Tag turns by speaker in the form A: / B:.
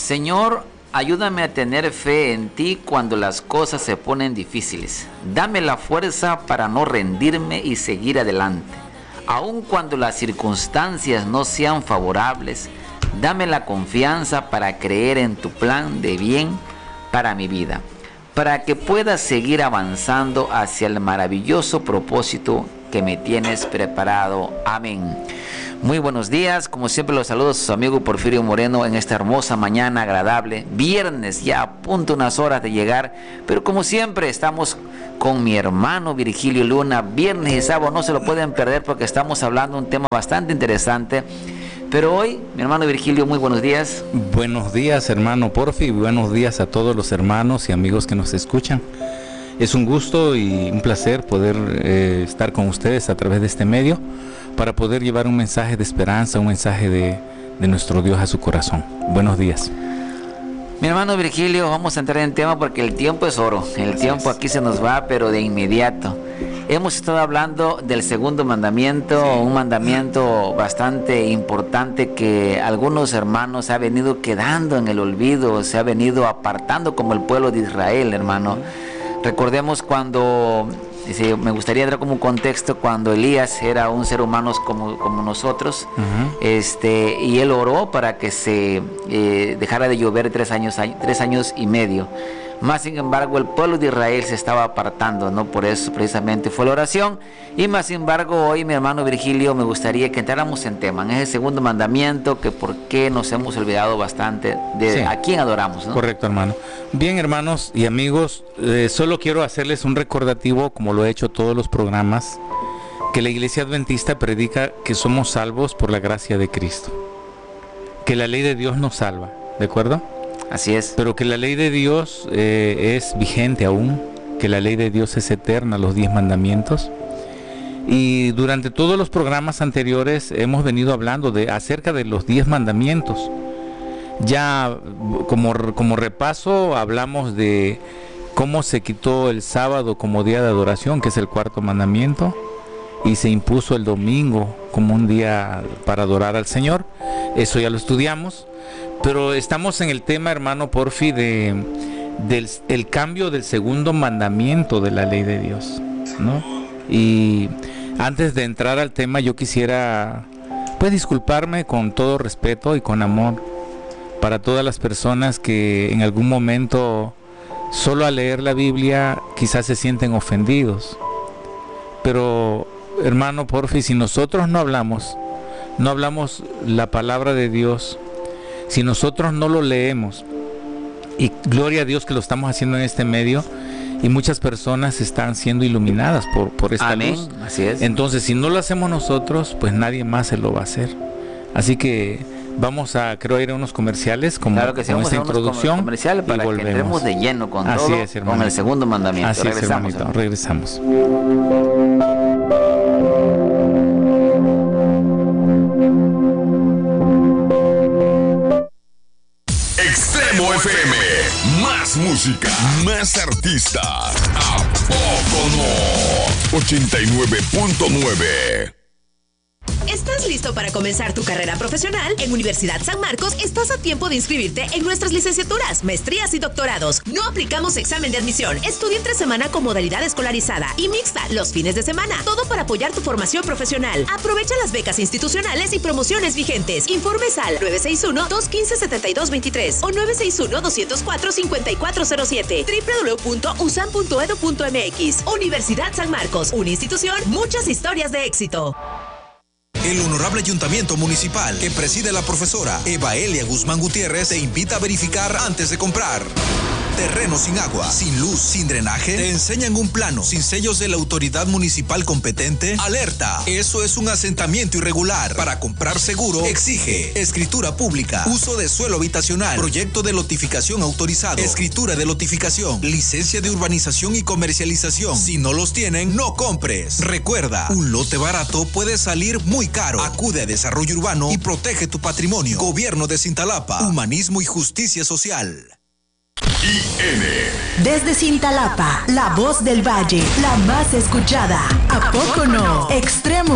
A: Señor, ayúdame a tener fe en ti cuando las cosas se ponen difíciles. Dame la fuerza para no rendirme y seguir adelante. Aun cuando las circunstancias no sean favorables, dame la confianza para creer en tu plan de bien para mi vida, para que pueda seguir avanzando hacia el maravilloso propósito que me tienes preparado. Amén. Muy buenos días, como siempre los saludos a su amigo Porfirio Moreno en esta hermosa mañana agradable, viernes ya a punto unas horas de llegar, pero como siempre estamos con mi hermano Virgilio Luna, viernes y sábado no se lo pueden perder porque estamos hablando de un tema bastante interesante. Pero hoy, mi hermano Virgilio, muy buenos días.
B: Buenos días, hermano Porfi, y buenos días a todos los hermanos y amigos que nos escuchan. Es un gusto y un placer poder estar con ustedes a través de este medio para poder llevar un mensaje de esperanza, un mensaje de nuestro Dios a su corazón. Buenos días.
A: Mi hermano Virgilio, vamos a entrar en tema porque el tiempo es oro. El tiempo aquí se nos va, pero de inmediato. Hemos estado hablando del segundo mandamiento, un mandamiento bastante importante que algunos hermanos se ha venido quedando en el olvido, se ha venido apartando como el pueblo de Israel, hermano. Recordemos cuando, me gustaría dar como un contexto, cuando Elías era un ser humano como nosotros, y él oró para que se dejara de llover 3 años y medio. Más sin embargo, el pueblo de Israel se estaba apartando, ¿no? Por eso precisamente fue la oración. Y más sin embargo, hoy, mi hermano Virgilio, me gustaría que entráramos en tema, en ese segundo mandamiento, que por qué nos hemos olvidado bastante de a quién adoramos, ¿no?
B: Correcto, hermano. Bien, hermanos y amigos, solo quiero hacerles un recordativo, como lo he hecho todos los programas, que la Iglesia Adventista predica que somos salvos por la gracia de Cristo, que la ley de Dios nos salva, ¿de acuerdo?
A: Así es.
B: Pero que la ley de Dios es vigente aún, que la ley de Dios es eterna, los 10 mandamientos. Y durante todos los programas anteriores hemos venido hablando acerca de los 10 mandamientos. Ya como repaso hablamos de cómo se quitó el sábado como día de adoración, que es el 4º mandamiento, y se impuso el domingo como un día para adorar al Señor. Eso ya lo estudiamos. Pero estamos en el tema, hermano Porfi, del cambio del segundo mandamiento de la ley de Dios, ¿no? Y antes de entrar al tema, yo quisiera, pues, disculparme con todo respeto y con amor para todas las personas que en algún momento, solo al leer la Biblia, quizás se sienten ofendidos. Pero, hermano Porfi, si nosotros no hablamos la palabra de Dios, si nosotros no lo leemos, y gloria a Dios que lo estamos haciendo en este medio, y muchas personas están siendo iluminadas por esta luz.
A: Así es.
B: Entonces, si no lo hacemos nosotros, pues nadie más se lo va a hacer. Así que vamos a, creo, ir a unos comerciales como
A: claro que sí,
B: con esta introducción
A: comercial para que entremos de lleno con
B: Así
A: todo,
B: es,
A: con el segundo mandamiento.
B: Así
A: Regresamos,
B: es, hermanito, regresamos.
C: Extremo FM, más música, más artistas. ¿A poco no? 89.9.
D: ¿Estás listo para comenzar tu carrera profesional? En Universidad San Marcos estás a tiempo de inscribirte en nuestras licenciaturas, maestrías y doctorados. No aplicamos examen de admisión. Estudia entre semana con modalidad escolarizada y mixta los fines de semana. Todo para apoyar tu formación profesional. Aprovecha las becas institucionales y promociones vigentes. Informes al 961-215-7223 o 961-204-5407. www.usam.edu.mx. Universidad San Marcos, una institución, muchas historias de éxito.
E: El Honorable Ayuntamiento Municipal, que preside la profesora Eva Elia Guzmán Gutiérrez, te invita a verificar antes de comprar. Terreno sin agua, sin luz, sin drenaje. ¿Te enseñan un plano sin sellos de la autoridad municipal competente? ¡Alerta! Eso es un asentamiento irregular. Para comprar seguro, exige escritura pública, uso de suelo habitacional, proyecto de lotificación autorizado, escritura de lotificación, licencia de urbanización y comercialización. Si no los tienen, no compres. Recuerda, un lote barato puede salir muy caro. Acude a Desarrollo Urbano y protege tu patrimonio. Gobierno de Cintalapa, humanismo y justicia social.
C: IN.
F: Desde Cintalapa, la voz del valle, la más escuchada. ¿A poco no? Extremo